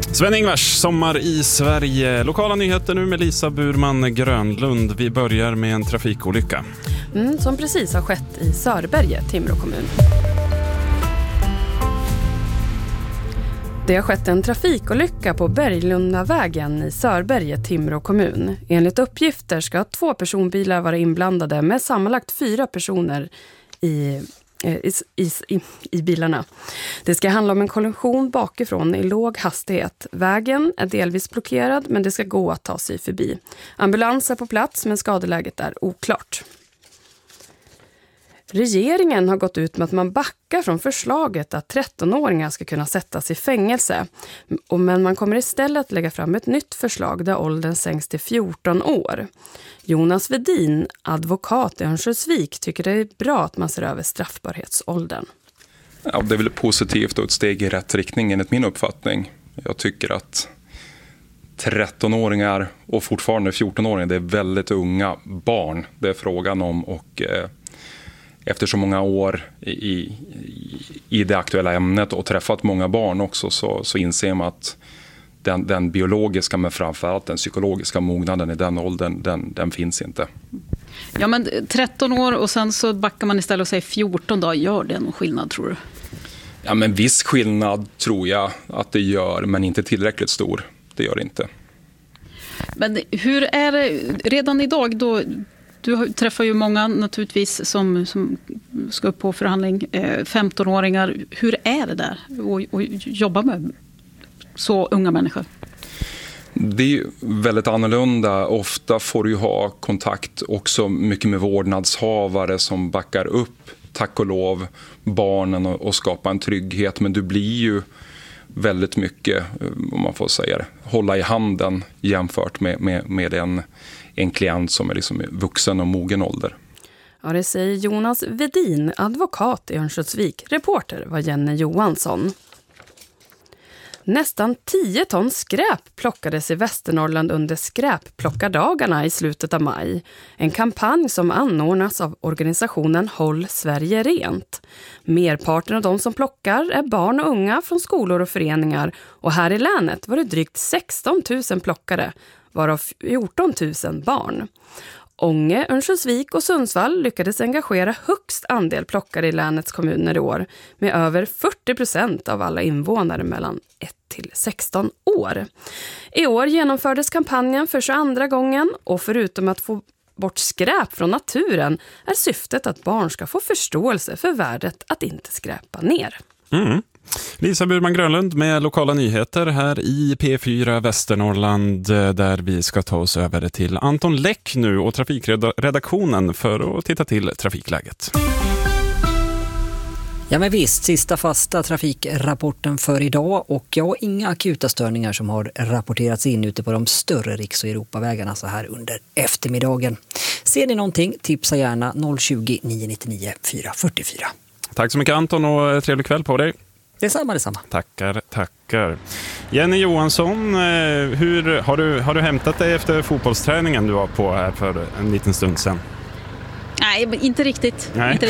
Sven-Ingvars, sommar i Sverige. Lokala nyheter nu med Lisa Burman Grönlund. Vi börjar med en trafikolycka. Som precis har skett i Sörberge, Timrå kommun. Det har skett en trafikolycka på Berglundavägen i Sörberge, Timrå kommun. Enligt uppgifter ska 2 personbilar vara inblandade med sammanlagt 4 personer i bilarna. Det ska handla om en kollision bakifrån i låg hastighet. Vägen är delvis blockerad, men det ska gå att ta sig förbi. Ambulans är på plats, men skadeläget är oklart. Regeringen har gått ut med att man backar från förslaget att 13-åringar ska kunna sättas i fängelse. Men man kommer istället lägga fram ett nytt förslag där åldern sänks till 14 år. Jonas Vedin, advokat i Örnsköldsvik, tycker det är bra att man ser över straffbarhetsåldern. Ja, det är väl positivt och ett steg i rätt riktning enligt min uppfattning. Jag tycker att 13-åringar och fortfarande 14-åringar, det är väldigt unga barn det är frågan om, och efter så många år i det aktuella ämnet och träffat många barn också så inser man att den biologiska men framförallt den psykologiska mognaden i den åldern, den finns inte. Ja, men 13 år och sen så backar man istället och säger 14 dagar. Gör det någon skillnad, tror du? Ja, men viss skillnad tror jag att det gör, men inte tillräckligt stor. Det gör det inte. Men hur är det redan idag då? Du träffar ju många naturligtvis som ska upp på förhandling, 15-åringar. Hur är det där att jobba med så unga människor? Det är ju väldigt annorlunda. Ofta får du ha kontakt också mycket med vårdnadshavare som backar upp, tack och lov, barnen och skapar en trygghet. Men du blir ju väldigt mycket, om man får säga det, hålla i handen jämfört med en klient som är liksom vuxen och mogen ålder. Ja, det säger Jonas Vedin, advokat i Örnsköldsvik. Reporter var Jenny Johansson. Nästan 10 ton skräp plockades i Västernorrland under skräpplockardagarna i slutet av maj. En kampanj som anordnas av organisationen Håll Sverige rent. Merparten av de som plockar är barn och unga från skolor och föreningar. Och här i länet var det drygt 16 000 plockare, varav 14 000 barn. Ånge, Örnsköldsvik och Sundsvall lyckades engagera högst andel plockare i länets kommuner i år, med över 40% av alla invånare mellan 1 till 16 år. I år genomfördes kampanjen för 22:a gången, och förutom att få bort skräp från naturen är syftet att barn ska få förståelse för värdet att inte skräpa ner. Lisa Burman Grönlund med lokala nyheter här i P4 Västernorrland, där vi ska ta oss över till Anton Läck nu och trafikredaktionen för att titta till trafikläget. Ja, men visst, sista fasta trafikrapporten för idag, och inga akuta störningar som har rapporterats in ute på de större riks- och Europavägarna så här under eftermiddagen. Ser ni någonting, tipsa gärna 020 999 444. Tack så mycket Anton, och trevlig kväll på dig. Detsamma. Tackar. Jenny Johansson, har du hämtat dig efter fotbollsträningen du var på här för en liten stund sedan? Nej, inte riktigt.